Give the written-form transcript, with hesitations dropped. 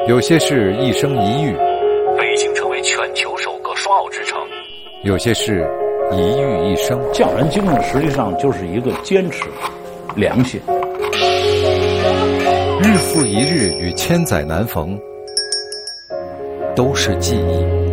有些事一生一遇， 北京成为全球首个双奥之城； 有些事一遇一生。 匠人精神实际上就是一个坚持、良心。 日复一日与千载难逢，都是记忆。